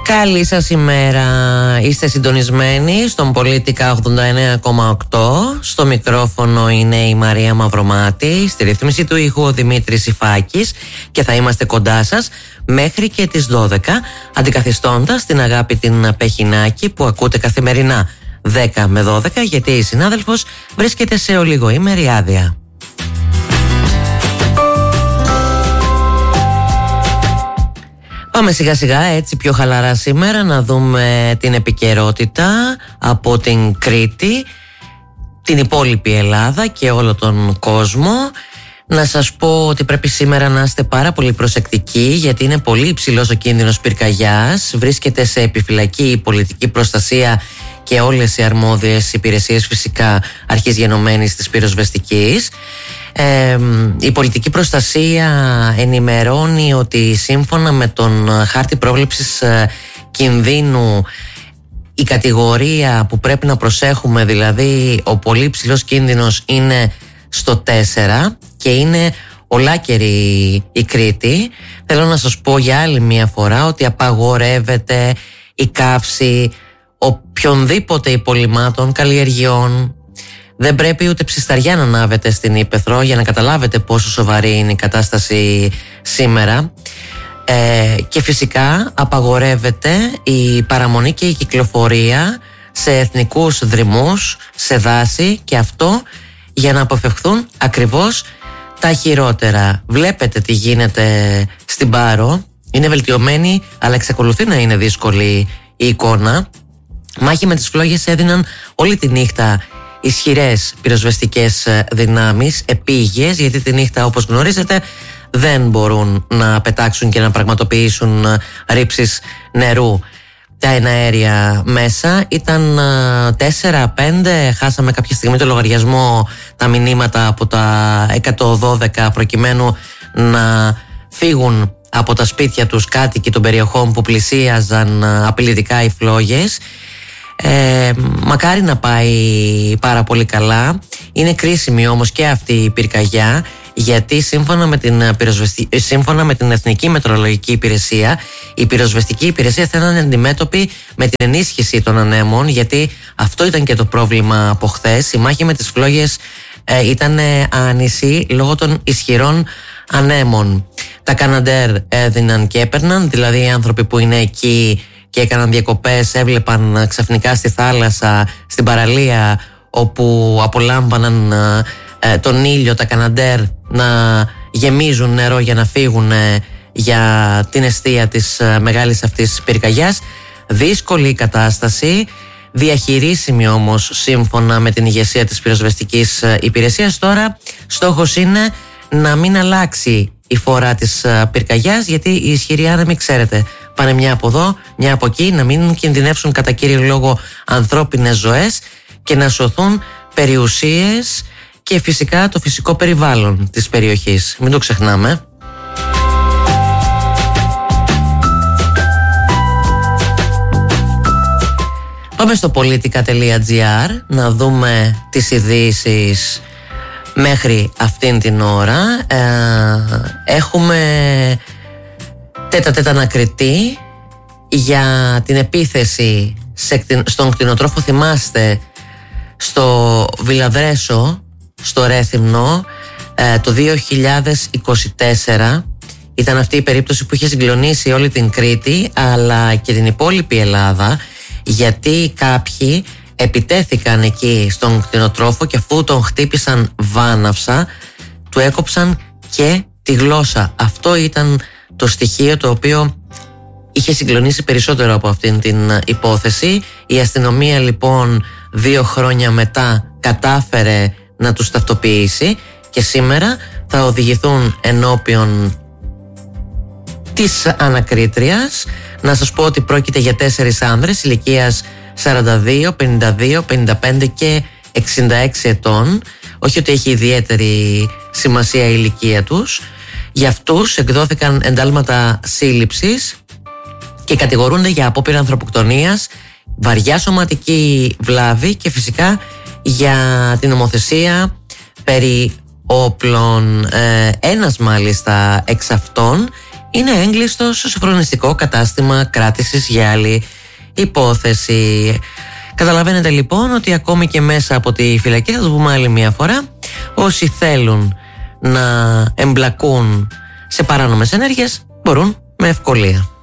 Καλή σας ημέρα. Είστε συντονισμένοι στον Πολίτικα 89,8. Στο μικρόφωνο είναι η Μαρία Μαυρομάτη, στη ρύθμιση του ήχου ο Δημήτρης Ιφάκης και θα είμαστε κοντά σας μέχρι και τις 12, αντικαθιστώντας την Αγάπη την Πεχινάκη που ακούτε καθημερινά 10 με 12, γιατί η συνάδελφος βρίσκεται σε ολιγοήμερη άδεια. Πάμε σιγά σιγά έτσι πιο χαλαρά σήμερα να δούμε την επικαιρότητα από την Κρήτη, την υπόλοιπη Ελλάδα και όλο τον κόσμο. Να σας πω ότι πρέπει σήμερα να είστε πάρα πολύ προσεκτικοί, γιατί είναι πολύ υψηλός ο κίνδυνος πυρκαγιάς. Βρίσκεται σε επιφυλακή η πολιτική προστασία και όλες οι αρμόδιες υπηρεσίες, φυσικά αρχής γενομένης της πυροσβεστικής. Η πολιτική προστασία ενημερώνει ότι σύμφωνα με τον χάρτη πρόβλεψης κινδύνου, η κατηγορία που πρέπει να προσέχουμε, δηλαδή ο πολύ υψηλός κίνδυνος, είναι στο 4 και είναι ολάκερη η Κρήτη. Θέλω να σας πω για άλλη μια φορά ότι απαγορεύεται η καύση οποιονδήποτε υπολειμμάτων, καλλιεργειών. Δεν πρέπει ούτε ψισταριά να ανάβετε στην Ύπαιθρο, για να καταλάβετε πόσο σοβαρή είναι η κατάσταση σήμερα. Και φυσικά απαγορεύεται η παραμονή και η κυκλοφορία σε εθνικούς δρυμούς, σε δάση, και αυτό για να αποφευχθούν ακριβώς τα χειρότερα. Βλέπετε τι γίνεται στην Πάρο. Είναι βελτιωμένη, αλλά εξακολουθεί να είναι δύσκολη η εικόνα. Μάχη με τις φλόγες έδιναν όλη τη νύχτα ισχυρές πυροσβεστικές δυνάμεις, επίγειες, γιατί τη νύχτα, όπως γνωρίζετε, δεν μπορούν να πετάξουν και να πραγματοποιήσουν ρήψεις νερού τα εναέρια μέσα. Ήταν 4-5, χάσαμε κάποια στιγμή το λογαριασμό, τα μηνύματα από τα 112, προκειμένου να φύγουν από τα σπίτια τους κάτοικοι των περιοχών που πλησίαζαν απειλητικά οι φλόγες. Μακάρι να πάει πάρα πολύ καλά. Είναι κρίσιμη όμως και αυτή η πυρκαγιά, γιατί σύμφωνα με την Εθνική Μετεωρολογική Υπηρεσία, η πυροσβεστική υπηρεσία θα είναι αντιμέτωπη με την ενίσχυση των ανέμων, γιατί αυτό ήταν και το πρόβλημα από χθες. Η μάχη με τις φλόγες ήταν άνηση λόγω των ισχυρών ανέμων. Τα Καναντέρ έδιναν και έπαιρναν, δηλαδή οι άνθρωποι που είναι εκεί και έκαναν διακοπές έβλεπαν ξαφνικά στη θάλασσα, στην παραλία όπου απολάμβαναν τον ήλιο, τα Καναντέρ να γεμίζουν νερό για να φύγουν για την εστία της μεγάλης αυτής πυρκαγιάς. Δύσκολη η κατάσταση, διαχειρίσιμη όμως σύμφωνα με την ηγεσία της πυροσβεστικής υπηρεσίας. Τώρα στόχος είναι να μην αλλάξει η φορά της πυρκαγιάς, γιατί οι ισχυροί άνεμοι, ξέρετε, πάνε μια από εδώ, μια από εκεί, να μην κινδυνεύσουν κατά κύριο λόγο ανθρώπινες ζωές και να σωθούν περιουσίες και φυσικά το φυσικό περιβάλλον της περιοχής. Μην το ξεχνάμε. Πάμε στο politica.gr να δούμε τις ειδήσεις μέχρι αυτήν την ώρα. Έχουμε τέτα ανακριτή για την επίθεση στον κτηνοτρόφο, θυμάστε, στο Βιλαδρέσο, στο Ρέθυμνο, το 2024. Ήταν αυτή η περίπτωση που είχε συγκλονίσει όλη την Κρήτη, αλλά και την υπόλοιπη Ελλάδα, γιατί κάποιοι επιτέθηκαν εκεί στον κτηνοτρόφο και αφού τον χτύπησαν βάναυσα, του έκοψαν και τη γλώσσα. Αυτό ήταν το στοιχείο το οποίο είχε συγκλονίσει περισσότερο από αυτήν την υπόθεση. Η αστυνομία λοιπόν 2 χρόνια μετά κατάφερε να τους ταυτοποιήσει και σήμερα θα οδηγηθούν ενώπιον της ανακρίτριας. Να σας πω ότι πρόκειται για 4 άνδρες ηλικίας 42, 52, 55 και 66 ετών. Όχι ότι έχει ιδιαίτερη σημασία η ηλικία τους. Για αυτούς εκδόθηκαν εντάλματα σύλληψης και κατηγορούνται για απόπειρα ανθρωποκτονίας, βαριά σωματική βλάβη και φυσικά για την νομοθεσία περί όπλων. Ένας μάλιστα εξ αυτών είναι έγκλειστος στο σοφρονιστικό κατάστημα κράτησης για άλλη υπόθεση. Καταλαβαίνετε λοιπόν ότι ακόμη και μέσα από τη φυλακή, θα το πούμε άλλη μια φορά, όσοι θέλουν να εμπλακούν σε παράνομες ενέργειες μπορούν με ευκολία.